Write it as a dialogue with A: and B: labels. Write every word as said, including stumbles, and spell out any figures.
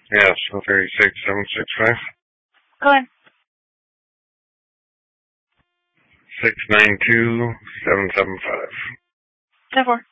A: Yeah, so thirty-six, seven six five.
B: Go ahead.
A: six nine two, seven seven five.
B: ten four.